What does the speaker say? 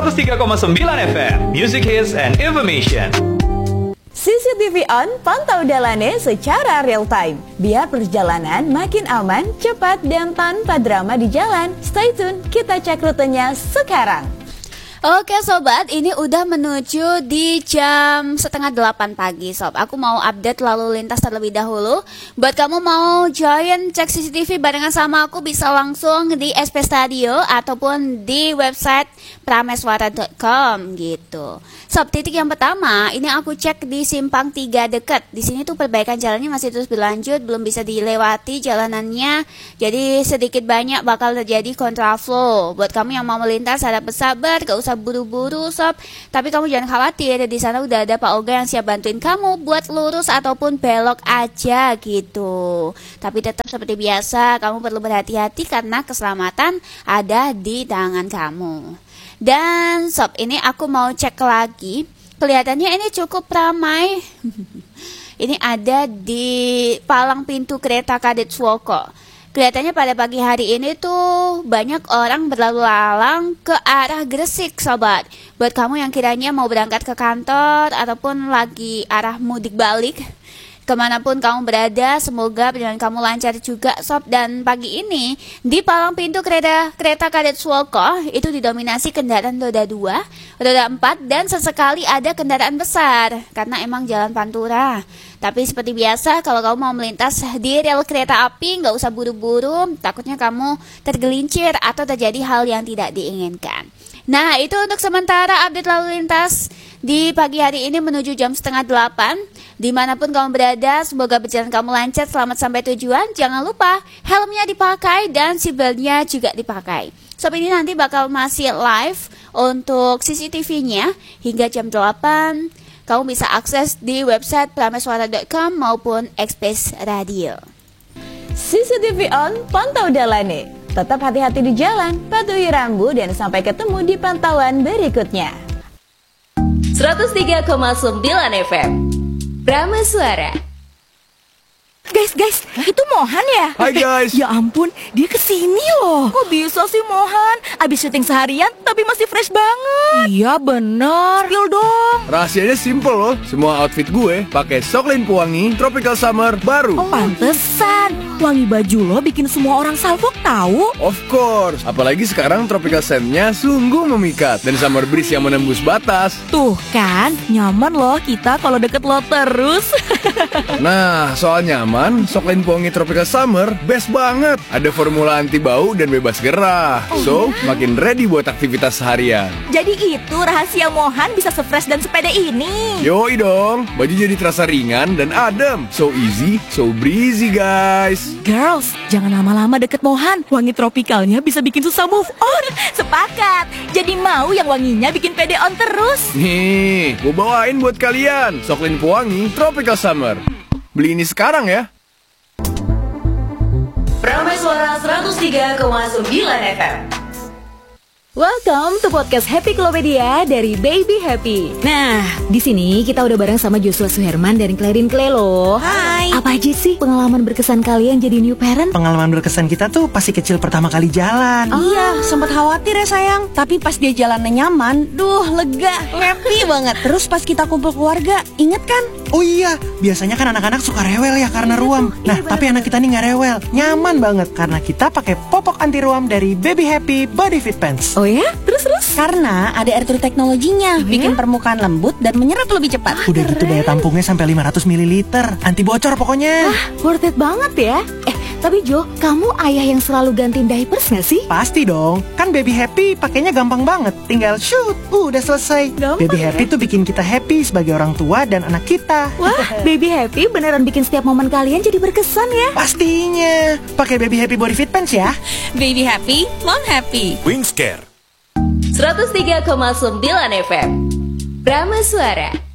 103,9 FM, Music Hits and Information. CCTV on, pantau Dalane secara real time. Biar perjalanan makin aman, cepat, dan tanpa drama di jalan. Stay tune, kita cek rutenya sekarang. Oke sobat, ini udah menuju di jam 7:30 pagi sob. Aku mau update lalu lintas terlebih dahulu. Buat kamu mau join cek CCTV barengan sama aku, bisa langsung di SP Stadio ataupun di website prameswara.com gitu. Sob, titik yang pertama, ini aku cek di Simpang 3 dekat. Di sini tuh perbaikan jalannya masih terus berlanjut, belum bisa dilewati jalanannya. Jadi sedikit banyak bakal terjadi kontraflow. Buat kamu yang mau melintas harap bersabar, gak usah buru-buru sob. Tapi kamu jangan khawatir, di sana udah ada Pak Oga yang siap bantuin kamu buat lurus ataupun belok aja gitu. Tapi tetap seperti biasa, kamu perlu berhati-hati karena keselamatan ada di tangan kamu. Dan sob, ini aku mau cek lagi. Kelihatannya ini cukup ramai. Ini ada di palang pintu kereta Kadet Swoko. Kelihatannya pada pagi hari ini tuh banyak orang berlalu lalang ke arah Gresik sobat. Buat kamu yang kiranya mau berangkat ke kantor ataupun lagi arah mudik balik, kemanapun kamu berada, semoga perjalanan kamu lancar juga sob. Dan pagi ini di palang pintu kereta Kadet Swoko itu didominasi kendaraan roda 2, roda 4, dan sesekali ada kendaraan besar karena emang jalan pantura. Tapi seperti biasa, kalau kamu mau melintas di rel kereta api, nggak usah buru-buru, takutnya kamu tergelincir atau terjadi hal yang tidak diinginkan. Nah, itu untuk sementara update lalu lintas di pagi hari ini menuju jam 7:30. Dimanapun kamu berada, semoga perjalanan kamu lancar, selamat sampai tujuan. Jangan lupa helmnya dipakai dan seatbeltnya juga dipakai. Sob, ini nanti bakal masih live untuk CCTV-nya hingga jam 8. Kamu bisa akses di website prameswara.com maupun Express Radio. CCTV on, pantau Dalane. Tetap hati-hati di jalan, patuhi rambu, dan sampai ketemu di pantauan berikutnya. 103,9 FM Prameswara. Guys, itu Mohan ya? Hai guys. Ya ampun, dia kesini loh. Kok bisa sih Mohan? Abis syuting seharian tapi masih fresh banget. Iya bener. Spill dong. Rahasianya simple loh. Semua outfit gue pakai Soklin Pewangi Tropical Summer baru. Pantesan, wangi baju lo bikin semua orang salfok tahu. Of course. Apalagi sekarang Tropical Scent-nya sungguh memikat dan summer breeze yang menembus batas. Tuh kan, nyaman loh kita kalau deket lo terus. Nah, soal nyaman, Soklin Pewangi Tropical Summer best banget. Ada formula anti bau dan bebas gerah. So, makin ready buat aktivitas seharian. Jadi itu rahasia Mohan bisa se-fresh dan sepede ini. Yoi dong, baju jadi terasa ringan dan adem. So easy, so breezy guys. Girls, jangan lama-lama deket Mohan. Wangi tropikalnya bisa bikin susah move on. Sepakat. Jadi mau yang wanginya bikin pede on terus. Nih, gue bawain buat kalian Soklin Pewangi Tropical Summer. Beli ini sekarang ya. Prameswara 103,9 FM. Welcome to podcast Happy Klopedia dari Baby Happy. Nah, di sini kita udah bareng sama Joshua Suherman dari Clarin Clay loh. Hai. Apa aja sih pengalaman berkesan kalian jadi new parent? Pengalaman berkesan kita tuh pasti kecil pertama kali jalan. Iya, sempat khawatir ya sayang. Tapi pas dia jalannya nyaman, lega, happy banget. Terus pas kita kumpul keluarga, inget kan? Oh iya, biasanya kan anak-anak suka rewel ya karena ruam. Nah, tapi anak kita nih gak rewel, nyaman banget karena kita pakai popok anti ruam dari Baby Happy Body Fit Pants. Oh ya? Terus? Karena ada air teknologinya, bikin permukaan lembut dan menyerap lebih cepat. Udah gitu daya tampungnya sampai 500 ml. Anti bocor pokoknya. Worth it banget ya. Tapi Jo, kamu ayah yang selalu gantiin diapers gak sih? Pasti dong, kan Baby Happy pakainya gampang banget. Tinggal shoot, udah selesai. Gampang Baby Happy tuh bikin kita happy sebagai orang tua dan anak kita. Wah, Baby Happy beneran bikin setiap momen kalian jadi berkesan ya. Pastinya, pakai Baby Happy Body Fit Pants ya. Baby happy, mom happy. Wingscare 103,9 FM Prameswara.